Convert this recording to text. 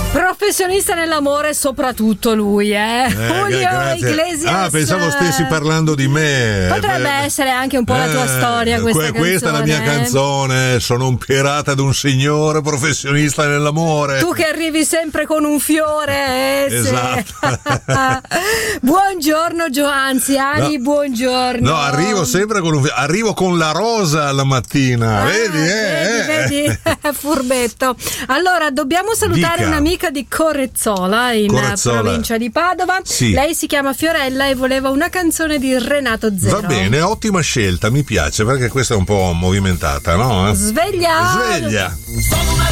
Professionista nell'amore, soprattutto lui, Julio Iglesias. Pensavo stessi parlando di me. Potrebbe essere anche un po' la tua storia questa canzone. Questa è la mia canzone. Sono un pirata ed un signore professionista nell'amore. Tu che arrivi sempre con un fiore. Esatto. Buongiorno Ani, buongiorno. No, arrivo sempre con arrivo con la rosa alla mattina. Vedi? Furbetto. Allora, dobbiamo salutare un'amica di Corezzola in provincia di Padova. Sì. Lei si chiama Fiorella e voleva una canzone di Renato Zero. Va bene, ottima scelta, mi piace perché questa è un po' movimentata, no? Sveglia.